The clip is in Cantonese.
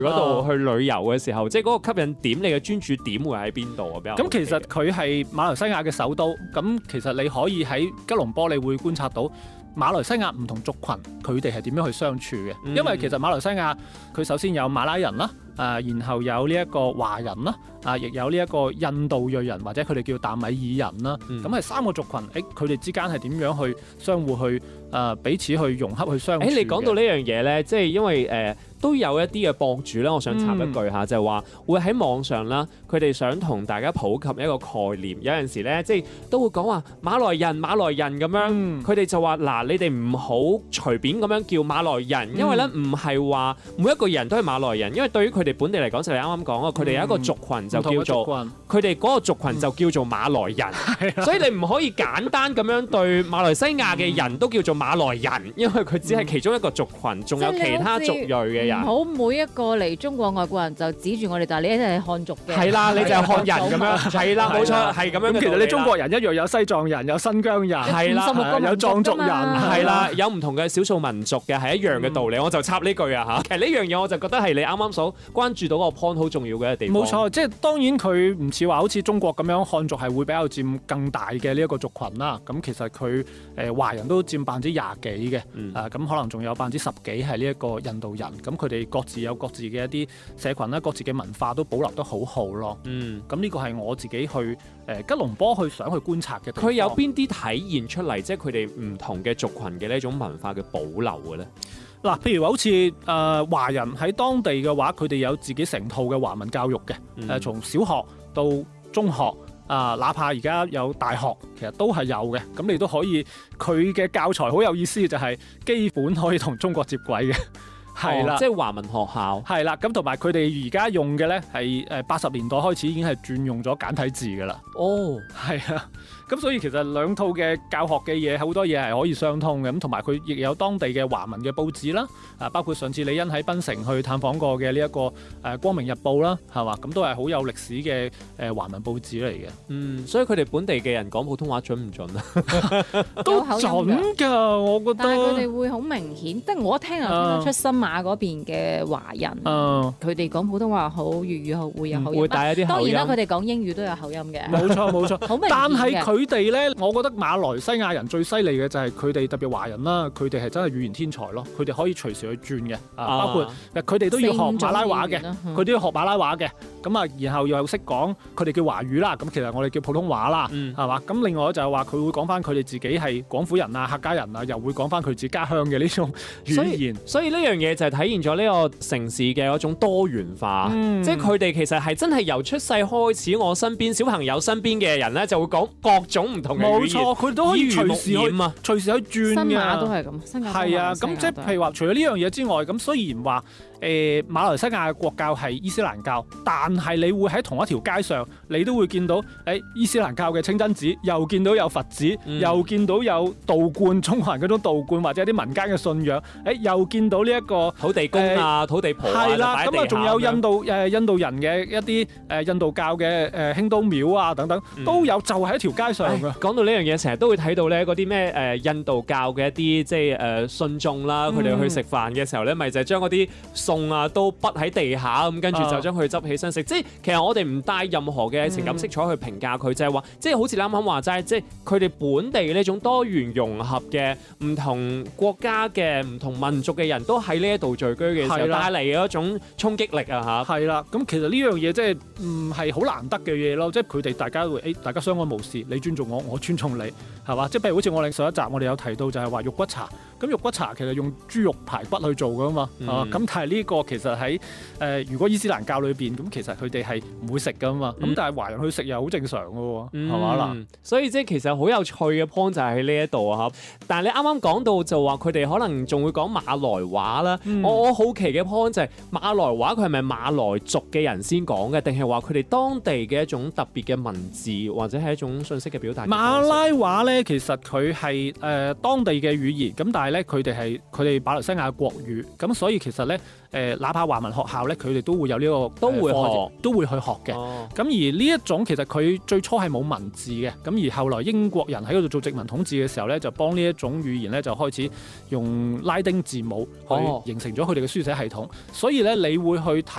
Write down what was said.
嗰度去旅遊嘅時候，即係嗰個吸引點，你嘅專注點會喺邊度啊？比較咁其實佢係馬來西亞嘅首都，咁其實你可以喺吉隆坡，你會觀察到馬來西亞唔同族群佢哋係點樣去相處嘅。因為其實馬來西亞佢首先有馬拉人啦，然後有呢一個華人啦，亦有呢一個印度裔人或者佢哋叫達米爾人啦。咁係三個族群，佢哋之間係點樣去相互去彼此去融洽去相處嘅。 你講到呢樣嘢咧，即係因為都有一啲嘅博主咧，我想插一句嚇，就係話會喺網上啦，佢哋想同大家普及一個概念。有陣時咧，即係都會講話馬來人咁樣，佢哋就話嗱，你哋唔好隨便咁樣叫馬來人，因為咧唔係話每一個人都係馬來人，因為對於佢哋本地嚟講，就係你啱啱講啊，佢哋有一個族群就叫做佢哋嗰個族群就叫做馬來人，所以你唔可以簡單咁樣對馬來西亞嘅人都叫做馬來人，因為佢只係其中一個族群，仲有其他族裔嘅人。 唔好每一個嚟中國外國人就指住我哋，但係你一定係漢族嘅。 係啦，你就係漢人咁樣。係啦，冇錯，係咁樣嘅道理啦。 其實你中國人一樣有西藏人、有新疆人， 係啦， 有藏族人， 係啦，有唔同嘅少數民族嘅係一樣嘅道理。我就插呢句啊嚇。其實呢樣嘢我就覺得係你啱啱所關注到個 point 好重要嘅地方。 冇錯，即係當然佢唔似話好似中國咁樣，漢族係會比較佔更大嘅呢一個族群啦。咁其實佢華人都佔20%幾嘅，咁可能仲有10%幾係呢一個印度人。咁佢哋各自有各自嘅一啲社群啦，各自嘅文化都保留得好好咯。咁呢個係我自己去吉隆坡想去觀察嘅地方。 佢有邊啲體現出嚟，即係佢哋唔同嘅族群嘅呢一種文化嘅保留嘅咧？ 嗱，譬如話好似華人喺當地嘅話，佢哋有自己成套嘅華文教育嘅，從小學到中學。哪怕而家有大學，其實都係有嘅。咁你都可以，佢嘅教材好有意思，就係基本可以同中國接軌嘅。係啦， 即係華文學校。 係啦，咁同埋佢哋而家用嘅咧係80年代開始已經係轉用咗簡體字㗎啦。係啊。咁所以其實兩套嘅教學嘅嘢好多嘢係可以相通嘅，咁同埋佢亦有當地嘅華文嘅報紙啦，包括上次李欣喺檳城去探訪過嘅呢一個光明日報啦，係嘛，咁都係好有歷史嘅華文報紙嚟嘅。 所以佢哋本地嘅人講普通話準唔準啊？ 都準㗎，我覺得。 但係佢哋會好明顯，即係我一聽就聽得出新馬嗰邊嘅華人，佢哋講普通話好，粵語好會有口音， 會帶一啲口音。 當然啦，佢哋講英語都有口音嘅。 冇錯， 好明顯嘅。 但係佢哋咧，我覺得馬來西亞人最犀利嘅就係佢哋特別華人啦，佢哋係真係語言天才咯，佢哋可以隨時去轉嘅，包括佢哋都要學馬拉話嘅，佢都要學馬拉話嘅，咁然後又識講佢哋叫華語啦，咁其實我哋叫普通話啦，係嘛？咁另外就係話佢會講翻佢哋自己係廣府人啊、客家人啊，又會講翻佢自己家鄉嘅呢種語言。 所以呢樣嘢就係體現咗呢個城市嘅嗰種多元化，即係佢哋其實係真係由出世開始，我身邊小朋友身邊嘅人咧就會講各種唔同嘅語言。冇錯， 佢都可以隨時去轉嘅。 新馬都係咁， 係啊，咁即係譬如話，除咗呢樣嘢之外，咁雖然話馬來西亞嘅國教係伊斯蘭教，但係你會喺同一條街上，你都會見到伊斯蘭教嘅清真寺，又見到有佛寺，又見到有道觀，中環嗰種道觀或者啲民間嘅信仰，又見到呢一個土地公啊、土地婆啊， 係啦，咁仲有印度人嘅一啲印度教嘅興都廟啊等等，都有，就喺一條街上嘅。 講到呢樣嘢，成日都會睇到咧嗰啲咩印度教嘅一啲即係信眾啦，佢哋去食飯嘅時候咧，咪就係將嗰啲餸啊都潷喺地下咁，跟住就將佢執起身食。即係其實我哋唔帶任何嘅情感色彩去評價佢，就係話，即係好似你啱啱話齋，即係佢哋本地嘅呢種多元融合嘅唔同國家嘅唔同民族嘅人都喺呢一度聚居嘅時候，帶嚟嘅一種衝擊力啊嚇。 係啦，咁其實呢樣嘢即係唔係好難得嘅嘢咯，即係佢哋大家會大家相安無事，你尊重我，我尊重你，係嘛？即係譬如好似我哋上一集我哋有提到就係話肉骨茶，咁肉骨茶其實用豬肉排骨去做噶嘛，咁但係呢個其實喺如果伊斯蘭教裏邊，咁其實佢哋係唔會食噶嘛，咁但係華人去食又好正常噶喎，係嘛嗱？ 所以即係其實好有趣嘅 point 就係喺呢一度啊，但係你啱啱講到就話佢哋可能仲會講馬來話啦，我好奇嘅 point 就係馬來話佢係咪馬來族嘅人先講嘅，定係話佢哋當地嘅一種特別嘅文字或者係一種信息嘅表達？ 馬拉話咧，其實佢係當地嘅語言，咁但係咧佢哋馬來西亞嘅國語，咁所以其實咧哪怕華文學校咧，佢哋都會有呢個都會去學嘅。咁而呢一種其實佢最初係冇文字嘅，咁而後來英國人喺嗰度做殖民統治嘅時候咧，就幫呢一種語言咧就開始用拉丁字母去形成咗佢哋嘅書寫系統。所以咧，你會去睇